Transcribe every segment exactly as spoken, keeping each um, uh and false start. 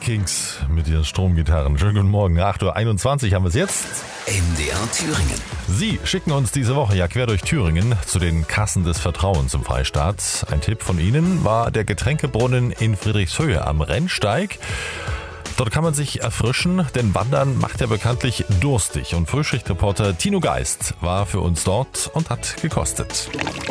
Kings mit ihren Stromgitarren. Schönen guten Morgen. acht Uhr einundzwanzig haben wir es jetzt. M D R Thüringen. Sie schicken uns diese Woche ja quer durch Thüringen zu den Kassen des Vertrauens im Freistaat. Ein Tipp von Ihnen war der Getränkebrunnen in Friedrichshöhe am Rennsteig. Dort kann man sich erfrischen, denn Wandern macht ja bekanntlich durstig. Und Frühschichtreporter Tino Geist war für uns dort und hat gekostet.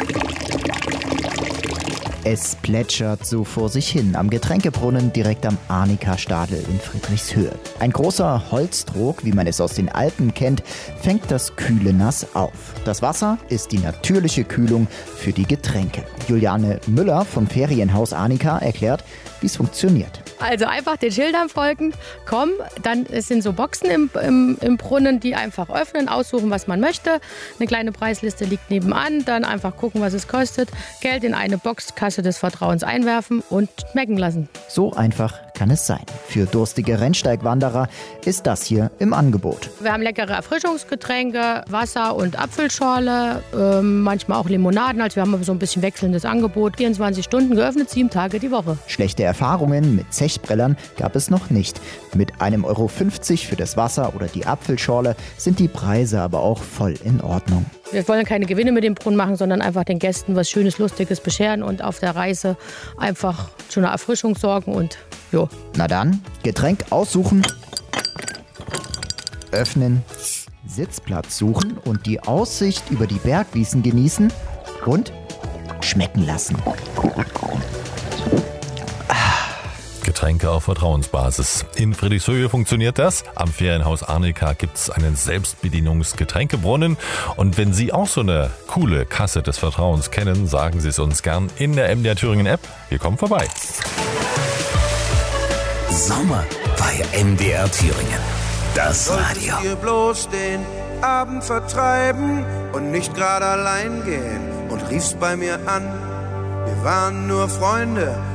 Es plätschert so vor sich hin am Getränkebrunnen direkt am Arnika-Stadel in Friedrichshöhe. Ein großer Holztrog, wie man es aus den Alpen kennt, fängt das kühle Nass auf. Das Wasser ist die natürliche Kühlung für die Getränke. Juliane Müller vom Ferienhaus Arnika erklärt, wie es funktioniert. Also einfach den Schildern folgen, kommen, dann es sind so Boxen im, im, im Brunnen, die einfach öffnen, aussuchen, was man möchte. Eine kleine Preisliste liegt nebenan, dann einfach gucken, was es kostet, Geld in eine Box, Kasse des Vertrauens einwerfen und schmecken lassen. So einfach kann es sein. Für durstige Rennsteigwanderer ist das hier im Angebot. Wir haben leckere Erfrischungsgetränke, Wasser und Apfelschorle, ähm, manchmal auch Limonaden. Also wir haben so ein bisschen wechselndes Angebot. vierundzwanzig Stunden geöffnet, sieben Tage die Woche. Schlechte Erfahrungen mit Zechbrellern gab es noch nicht. Mit einem Euro fünfzig für das Wasser oder die Apfelschorle sind die Preise aber auch voll in Ordnung. Wir wollen keine Gewinne mit dem Brunnen machen, sondern einfach den Gästen was Schönes, Lustiges bescheren und auf der Reise einfach zu einer Erfrischung sorgen und jo. Na dann, Getränk aussuchen, öffnen, Sitzplatz suchen und die Aussicht über die Bergwiesen genießen und schmecken lassen. Getränke auf Vertrauensbasis. In Friedrichshöhe funktioniert das. Am Ferienhaus Arnika gibt es einen Selbstbedienungs-Getränkebrunnen. Und wenn Sie auch so eine coole Kasse des Vertrauens kennen, sagen Sie es uns gern in der M D R Thüringen App. Wir kommen vorbei. Sommer bei M D R Thüringen. Das Radio. Solltet ihr bloß den Abend vertreiben und nicht gerade allein gehen und riefst bei mir an. Wir waren nur Freunde